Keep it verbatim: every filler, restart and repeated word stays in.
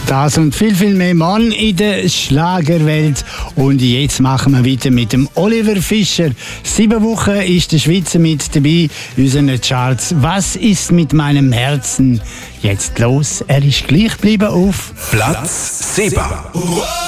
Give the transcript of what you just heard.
Das und viel, viel mehr Mann in der Schlagerwelt. Und jetzt machen wir weiter mit dem Oliver Fischer. Sieben Wochen ist der Schweizer mit dabei in unseren Charts. Was ist mit meinem Herzen jetzt los? Er ist gleich geblieben auf Platz sieben.